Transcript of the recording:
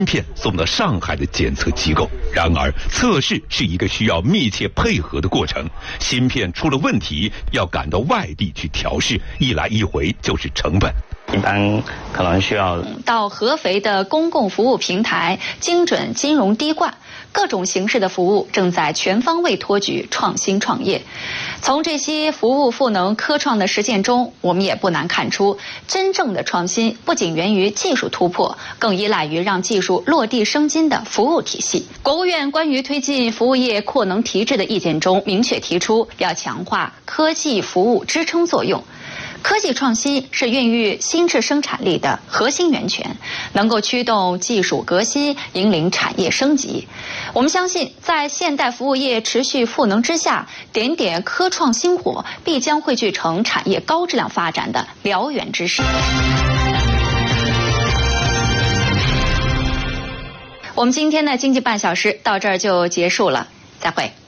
片送到上海的检测机构，然而测试是一个需要密切配合的过程，芯片出了问题要赶到外地去调试，一来一回就是成本。 一般可能需要到合肥的公共服务平台精准金融滴灌，各种形式的服务正在全方位托举创新创业。从这些服务赋能科创的实践中，我们也不难看出，真正的创新不仅源于技术突破，更依赖于让技术落地生金的服务体系。国务院关于推进服务业扩能提质的意见中明确提出，要强化科技服务支撑作用。科技创新是孕育新质生产力的核心源泉，能够驱动技术革新，引领产业升级。我们相信，在现代服务业持续赋能之下，点点科创新火必将汇聚成产业高质量发展的燎原之势。我们今天的经济半小时到这儿就结束了，再会。